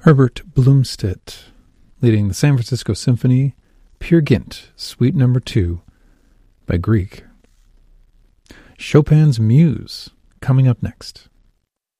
Herbert Blomstedt, leading the San Francisco Symphony, Peer Gynt, Suite No. 2, by Grieg. Chopin's Muse, coming up next.